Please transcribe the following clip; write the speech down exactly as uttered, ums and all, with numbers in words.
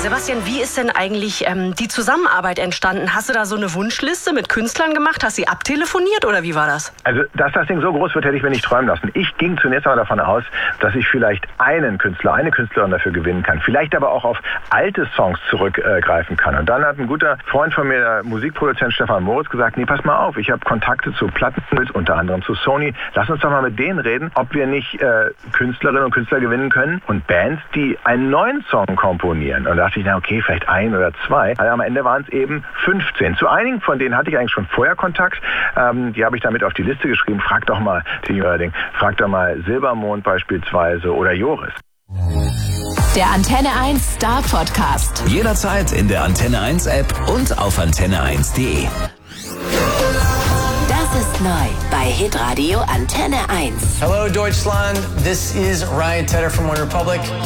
Sebastian, wie ist denn eigentlich ähm, die Zusammenarbeit entstanden? Hast du da so eine Wunschliste mit Künstlern gemacht? Hast du sie abtelefoniert oder wie war das? Also, dass das Ding so groß wird, hätte ich mir nicht träumen lassen. Ich ging zunächst einmal davon aus, dass ich vielleicht einen Künstler, eine Künstlerin dafür gewinnen kann. Vielleicht aber auch auf alte Songs zurückgreifen kann. Und dann hat ein guter Freund von mir, der Musikproduzent Stefan Moritz, gesagt, nee, pass mal auf, ich habe Kontakte zu Platten, unter anderem zu Sony. Lass uns doch mal mit denen reden, ob wir nicht äh, Künstlerinnen und Künstler gewinnen können und Bands, die einen neuen Song komponieren. Und da dachte ich, na okay, vielleicht ein oder zwei. Also am Ende waren es eben fünfzehn. Zu einigen von denen hatte ich eigentlich schon vorher Kontakt. Ähm, die habe ich damit auf die Liste geschrieben. Frag doch mal, frag doch mal Silbermond beispielsweise oder Joris. Der Antenne eins Star Podcast. Jederzeit in der Antenne eins App und auf antenne eins punkt de. Das ist neu bei Hitradio Antenne eins. Hello Deutschland, this is Ryan Tedder from One Republic.